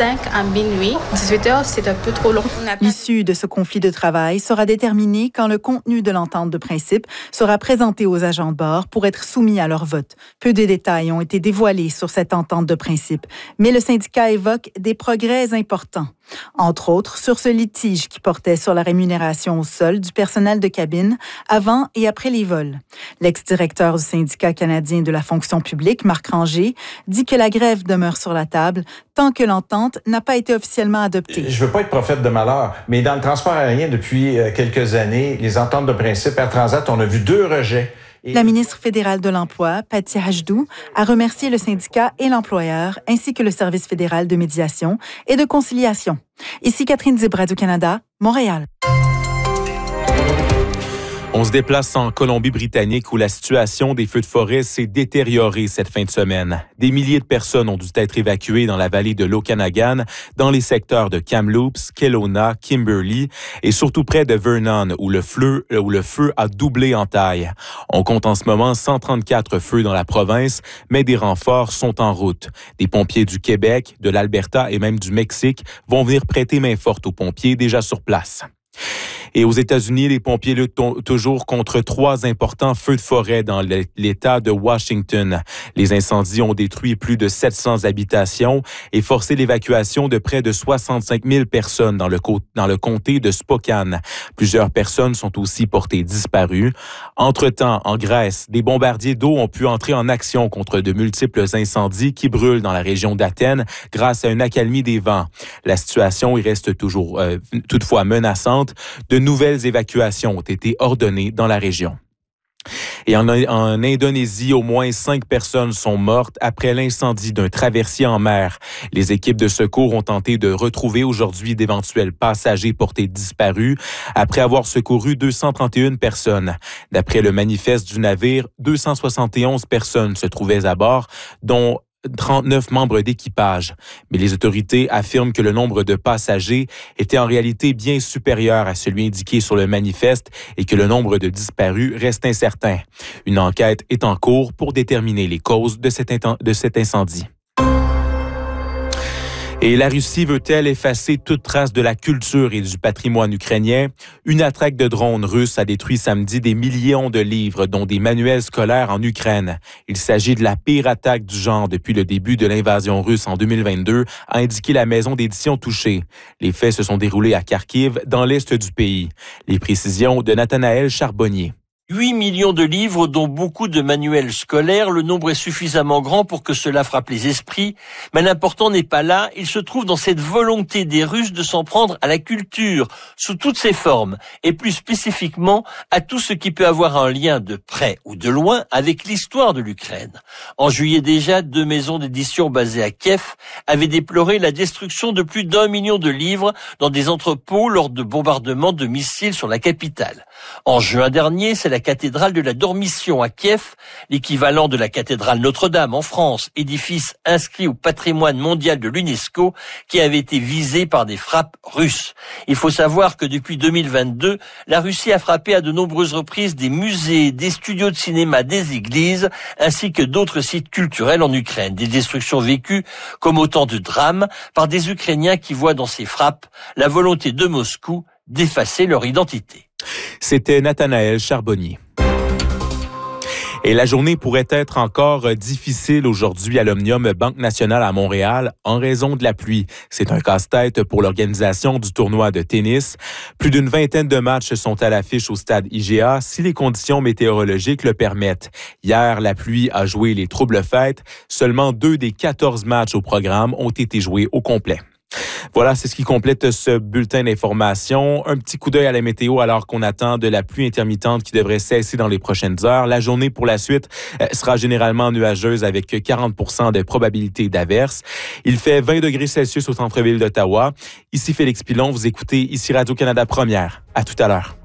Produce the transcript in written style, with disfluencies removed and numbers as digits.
5 à minuit. 18 heures, c'est un peu trop long. L'issue de ce conflit de travail sera déterminée quand le contenu de l'entente de principe sera présenté aux agents de bord pour être soumis à leur vote. Peu de détails ont été dévoilés sur cette entente de principe, mais le syndicat évoque des progrès importants. Entre autres, sur ce litige qui portait sur la rémunération au sol du personnel de cabine avant et après les vols. L'ex-directeur du syndicat canadien de la fonction publique, Marc Ranger, dit que la grève demeure sur la table tant que l'entente n'a pas été officiellement adoptée. Je veux pas être prophète de malheur, mais dans le transport aérien depuis quelques années, les ententes de principe Air Transat, on a vu 2 rejets. La ministre fédérale de l'Emploi, Patty Hajdu, a remercié le syndicat et l'employeur, ainsi que le service fédéral de médiation et de conciliation. Ici Catherine Dib, Radio-Canada, Montréal. On se déplace en Colombie-Britannique où la situation des feux de forêt s'est détériorée cette fin de semaine. Des milliers de personnes ont dû être évacuées dans la vallée de l'Okanagan, dans les secteurs de Kamloops, Kelowna, Kimberley et surtout près de Vernon où le feu a doublé en taille. On compte en ce moment 134 feux dans la province, mais des renforts sont en route. Des pompiers du Québec, de l'Alberta et même du Mexique vont venir prêter main forte aux pompiers déjà sur place. Et aux États-Unis, les pompiers luttent toujours contre 3 importants feux de forêt dans l'État de Washington. Les incendies ont détruit plus de 700 habitations et forcé l'évacuation de près de 65 000 personnes dans le comté de Spokane. Plusieurs personnes sont aussi portées disparues. Entre-temps, en Grèce, des bombardiers d'eau ont pu entrer en action contre de multiples incendies qui brûlent dans la région d'Athènes grâce à une accalmie des vents. La situation y reste toujours toutefois menaçante. De nouvelles évacuations ont été ordonnées dans la région. Et en Indonésie, au moins 5 personnes sont mortes après l'incendie d'un traversier en mer. Les équipes de secours ont tenté de retrouver aujourd'hui d'éventuels passagers portés disparus après avoir secouru 231 personnes. D'après le manifeste du navire, 271 personnes se trouvaient à bord, dont 39 membres d'équipage. Mais les autorités affirment que le nombre de passagers était en réalité bien supérieur à celui indiqué sur le manifeste et que le nombre de disparus reste incertain. Une enquête est en cours pour déterminer les causes de cet incendie. Et la Russie veut-elle effacer toute trace de la culture et du patrimoine ukrainien? Une attaque de drones russes a détruit samedi des millions de livres, dont des manuels scolaires en Ukraine. Il s'agit de la pire attaque du genre depuis le début de l'invasion russe en 2022, a indiqué la maison d'édition touchée. Les faits se sont déroulés à Kharkiv, dans l'est du pays. Les précisions de Nathanaël Charbonnier. 8 millions de livres, dont beaucoup de manuels scolaires. Le nombre est suffisamment grand pour que cela frappe les esprits. Mais l'important n'est pas là. Il se trouve dans cette volonté des Russes de s'en prendre à la culture, sous toutes ses formes, et plus spécifiquement à tout ce qui peut avoir un lien de près ou de loin avec l'histoire de l'Ukraine. En juillet déjà, 2 maisons d'édition basées à Kiev avaient déploré la destruction de plus d'1 million de livres dans des entrepôts lors de bombardements de missiles sur la capitale. En juin dernier, c'est la cathédrale de la Dormition à Kiev, l'équivalent de la cathédrale Notre-Dame en France, édifice inscrit au patrimoine mondial de l'UNESCO, qui avait été visé par des frappes russes. Il faut savoir que depuis 2022, la Russie a frappé à de nombreuses reprises des musées, des studios de cinéma, des églises, ainsi que d'autres sites culturels en Ukraine. Des destructions vécues comme autant de drames par des Ukrainiens qui voient dans ces frappes la volonté de Moscou d'effacer leur identité. C'était Nathanaël Charbonnier. Et la journée pourrait être encore difficile aujourd'hui à l'Omnium Banque Nationale à Montréal en raison de la pluie. C'est un casse-tête pour l'organisation du tournoi de tennis. Plus d'une vingtaine de matchs sont à l'affiche au stade IGA si les conditions météorologiques le permettent. Hier, la pluie a joué les troubles fêtes. Seulement 2 des 14 matchs au programme ont été joués au complet. Voilà, c'est ce qui complète ce bulletin d'information. Un petit coup d'œil à la météo alors qu'on attend de la pluie intermittente qui devrait cesser dans les prochaines heures. La journée pour la suite sera généralement nuageuse avec 40% de probabilité d'averse. Il fait 20 degrés Celsius au centre-ville d'Ottawa. Ici Félix Pilon, vous écoutez ici Radio-Canada Première. À tout à l'heure.